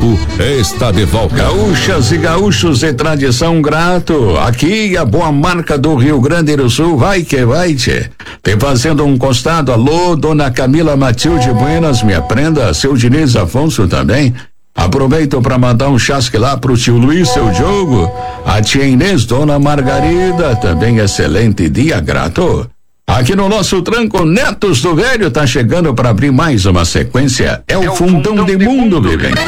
Tempo está de volta. Gaúchas e gaúchos de tradição grato, aqui a boa marca do Rio Grande do Sul, vai que vai, tchê. Tem fazendo um costado, alô, dona Camila Matilde Buenas, minha prenda, seu Diniz Afonso também. Aproveito para mandar um chasque lá pro tio Luiz, seu Diogo, a tia Inês, dona Margarida, também excelente dia grato. Aqui no nosso tranco, Netos do Velho tá chegando para abrir mais uma sequência. É o Fundão de Mundo, vivem.